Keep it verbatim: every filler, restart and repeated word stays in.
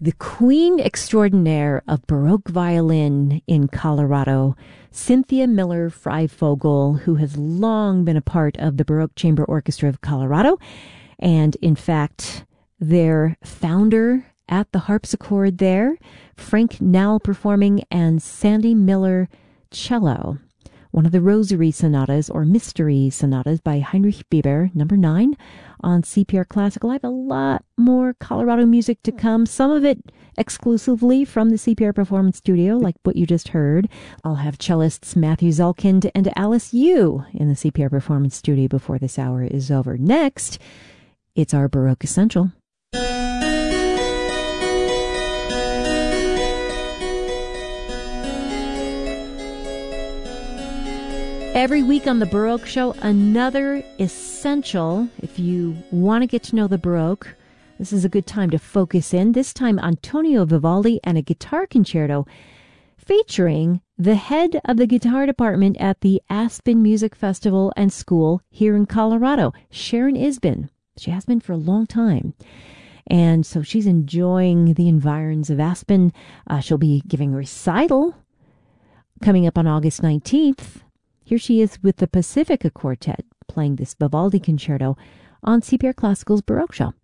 the queen extraordinaire of Baroque violin in Colorado, Cynthia Miller Freivogel, who has long been a part of the Baroque Chamber Orchestra of Colorado, and in fact, their founder at the harpsichord there, Frank Nell performing, and Sandy Miller cello. One of the Rosary Sonatas, or Mystery Sonatas, by Heinrich Bieber, number nine, on C P R Classical. I have a lot more Colorado music to come, some of it exclusively from the C P R Performance Studio, like what you just heard. I'll have cellists Matthew Zulkind and Alice Yu in the C P R Performance Studio before this hour is over. Next, it's our Baroque Essential. Every week on the Baroque Show, another essential. If you want to get to know the Baroque, this is a good time to focus in. This time, Antonio Vivaldi and a guitar concerto featuring the head of the guitar department at the Aspen Music Festival and School here in Colorado, Sharon Isbin. She has been for a long time. And so she's enjoying the environs of Aspen. Uh, she'll be giving a recital coming up on August nineteenth. Here she is with the Pacifica Quartet playing this Vivaldi concerto on C P R Classical's Baroque Show.